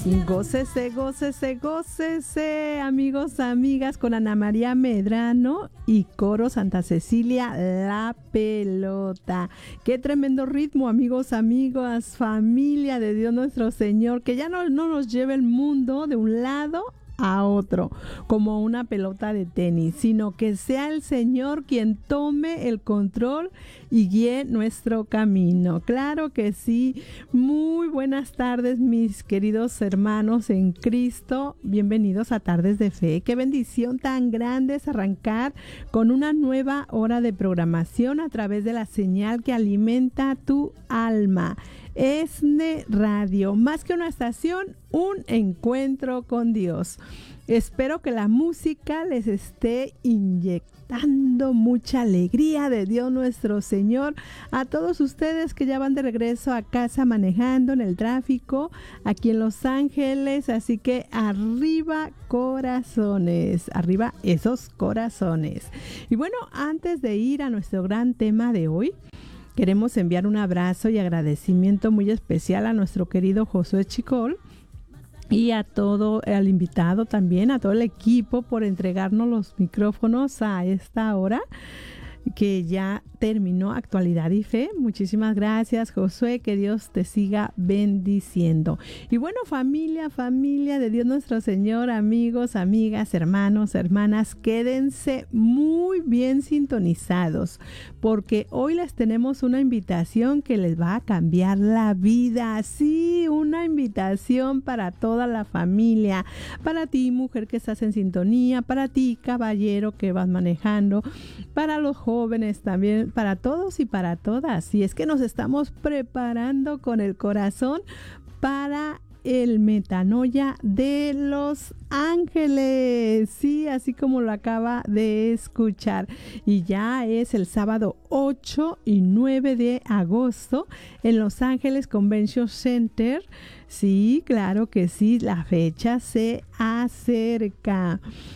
Gócese, gócese, gócese, amigos, amigas, con Ana María Medrano y Coro Santa Cecilia La Pelota. Qué tremendo ritmo, amigos, amigas, familia de Dios nuestro Señor, que ya no nos lleve el mundo de un lado a otro como una pelota de tenis, sino que sea el Señor quien tome el control y guíe nuestro camino. Claro que sí. Muy buenas tardes, mis queridos hermanos en Cristo. Bienvenidos a Tardes de Fe. Qué bendición tan grande es arrancar con una nueva hora de programación a través de la señal que alimenta tu alma. ESNE Radio, más que una estación, un encuentro con Dios. Espero que la música les esté inyectando mucha alegría de Dios nuestro Señor a todos ustedes que ya van de regreso a casa manejando en el tráfico aquí en Los Ángeles. Así que arriba corazones, arriba esos corazones. Y bueno, antes de ir a nuestro gran tema de hoy, queremos enviar un abrazo y agradecimiento muy especial a nuestro querido Josué Chicol y a todo el invitado también, a todo el equipo por entregarnos los micrófonos a esta hora que ya terminó Actualidad y Fe. Muchísimas gracias, Josué, que Dios te siga bendiciendo. Y bueno, familia de Dios nuestro Señor, amigos, amigas, hermanos, hermanas, quédense muy bien sintonizados, porque hoy les tenemos una invitación que les va a cambiar la vida. Sí, una invitación para toda la familia, para ti, mujer que estás en sintonía, para ti, caballero que vas manejando, para los jóvenes también, para todos y para todas. Y es que nos estamos preparando con el corazón para el Metanoia de Los Ángeles. Sí, así como lo acaba de escuchar. Y ya es el sábado 8 y 9 de agosto en Los Ángeles Convention Center. Sí, claro que sí, la fecha se acerca.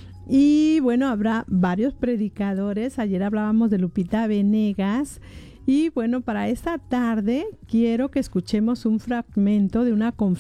Y bueno, habrá varios predicadores. Ayer hablábamos de Lupita Venegas. Y bueno, para esta tarde quiero que escuchemos un fragmento de una conferencia